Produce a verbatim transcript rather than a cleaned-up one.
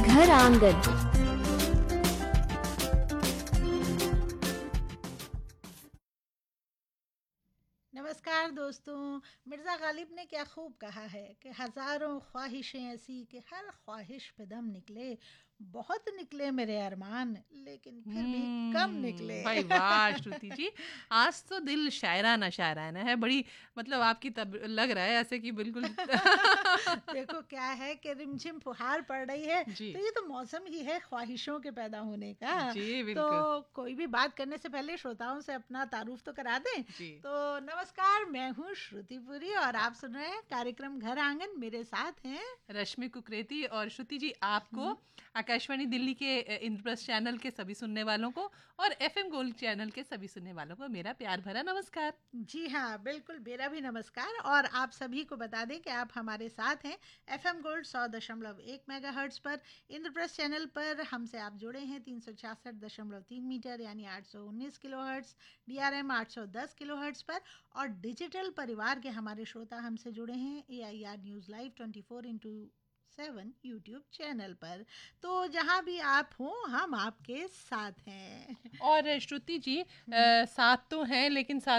घर आंगन। नमस्कार दोस्तों। मिर्ज़ा गालिब ने क्या खूब कहा है कि हज़ारों ख्वाहिशें ऐसी कि हर ख्वाहिश पे दम निकले। बहुत निकले मेरे अरमान, लेकिन फिर भी कम हम्म, निकले। भाई वाह श्रुति जी, आज तो दिल शायराना शायराना है बड़ी। मतलब आपकी तब लग रहा है ऐसे कि बिल्कुल देखो क्या है कि रिमझिम फुहार पड़ रही है, जी तो ये तो मौसम ही है ख्वाहिशों के पैदा होने का। जी तो बिल्कुल कोई भी बात करने से पहले श्रोताओं से अपना तारुफ तो करा दें। जी। तो नमस्कार, मैं हूँ श्रुतिपुरी और आप सुन रहे हैं कार्यक्रम घर आंगन। मेरे साथ हैं रश्मि कुकरेती और श्रुति जी, आपको आकाशवाणी दिल्ली के अ, इंद्रप्रस्थ चैनल के सभी सुनने वालों को और एफएम गोल्ड चैनल के सभी सुनने वालों को मेरा प्यार भरा नमस्कार। जी हाँ, बिल्कुल मेरा भी नमस्कार। और आप सभी को बता दें कि आप हमारे साथ हैं एफएम गोल्ड सौ दशमलव एक मेगा हर्ट्स पर। इंद्रप्रस्थ चैनल पर हमसे आप जुड़े हैं तीन सौ छियासठ दशमलव तीन मीटर यानी आठ सौ उन्नीस किलो हर्ट्स, डीआरएम आठ सौ दस किलो हर्ट्स पर। और डिजिटल परिवार के हमारे श्रोता हमसे जुड़े हैं ए I R news live twenty four into seven YouTube channel पर। तो जहाँ भी आप हों, हम आपके साथ हैं। और श्रुति जी, अ, साथ तो हैं लेकिन साथ